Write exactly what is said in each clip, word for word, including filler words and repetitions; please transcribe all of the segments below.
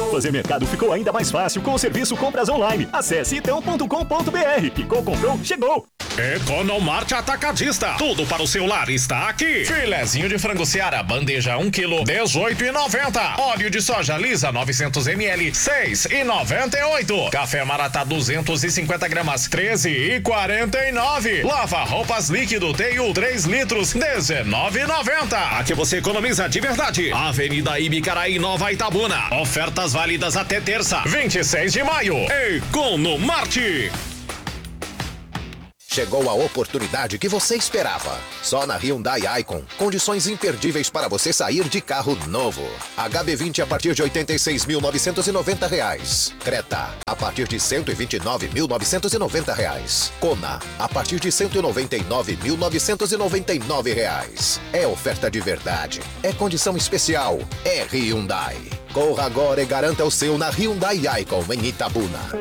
Fazer mercado ficou ainda mais fácil com o serviço Compras Online. Acesse itão ponto com ponto br. Picou, comprou, chegou! Economarte Atacadista. Tudo para o seu lar está aqui. Filezinho de frango Seara, bandeja um quilo, dezoito e noventa. Óleo de soja lisa, novecentos mililitros, seis e noventa e oito. Café Maratá, duzentos e cinquenta gramas, treze e quarenta e nove. Lava roupas líquido Teil, três litros, dezenove e noventa. Aqui você economiza de verdade. Avenida Ibicaraí, Nova Itabuna. Ofertas válidas até terça, vinte e seis de maio. Economarte. Chegou a oportunidade que você esperava. Só na Hyundai Icon. Condições imperdíveis para você sair de carro novo. H B vinte a partir de oitenta e seis mil novecentos e noventa reais. Creta a partir de cento e vinte e nove mil novecentos e noventa reais. Kona a partir de cento e noventa e nove mil novecentos e noventa e nove reais. É oferta de verdade. É condição especial. É Hyundai. Corra agora e garanta o seu na Hyundai Icon em Itabuna.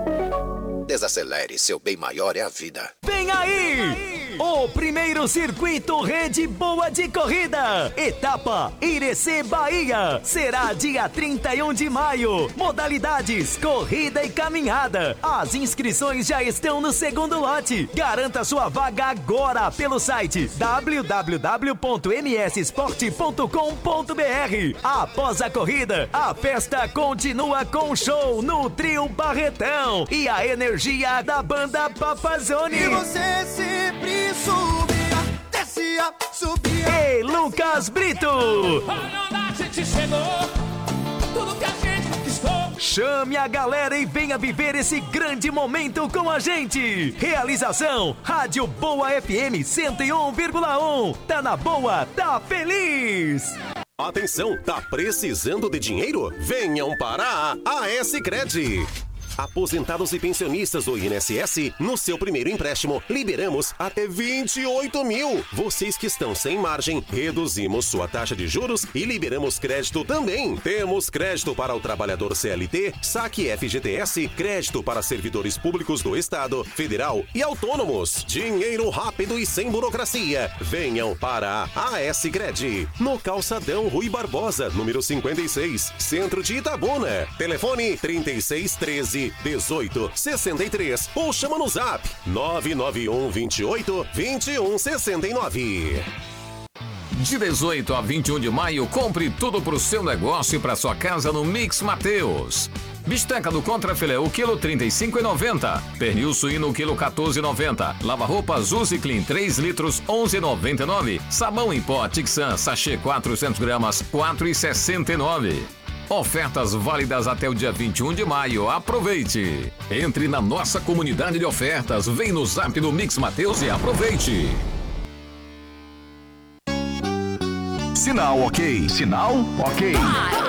Desacelere, seu bem maior é a vida. Vem aí! O primeiro circuito Rede Boa de Corrida. Etapa Irecê, Bahia. Será dia trinta e um de maio. Modalidades corrida e caminhada. As inscrições já estão no segundo lote. Garanta sua vaga agora pelo site w w w ponto m s sport ponto com ponto b r. Após a corrida, a festa continua com show no Trio Barretão e a energia da banda Papazone. E você sempre subia, descia, subia. Ei, Lucas Brito! A gente chegou, tudo que a gente conquistou. Chame a galera e venha viver esse grande momento com a gente. Realização Rádio Boa F M cento e um vírgula um. Tá na boa, tá feliz. Atenção, tá precisando de dinheiro? Venham para a Sicredi. Aposentados e pensionistas do I N S S, no seu primeiro empréstimo, liberamos até vinte e oito mil. Vocês que estão sem margem, reduzimos sua taxa de juros e liberamos crédito também. Temos crédito para o trabalhador C L T, saque F G T S, crédito para servidores públicos do Estado, federal e autônomos. Dinheiro rápido e sem burocracia. Venham para a Sicredi. No Calçadão Rui Barbosa, número cinquenta e seis, centro de Itabuna. Telefone trinta e seis, treze, dezoito, sessenta e três ou chama no zap nove nove um, vinte e oito, vinte e um, sessenta e nove. De dezoito a vinte e um de maio, compre tudo pro seu negócio e pra sua casa no Mix Mateus. Bisteca do Contrafilé, o quilo trinta e cinco e noventa. Pernil suíno, o quilo quatorze e noventa. Lava-roupa Zuzi Clean, três litros, onze e noventa e nove. Sabão em pó Tixan, sachê quatrocentos gramas, quatro e sessenta e nove. Ofertas válidas até o dia vinte e um de maio. Aproveite! Entre na nossa comunidade de ofertas, vem no zap do Mix Mateus e aproveite! Sinal ok. Sinal ok.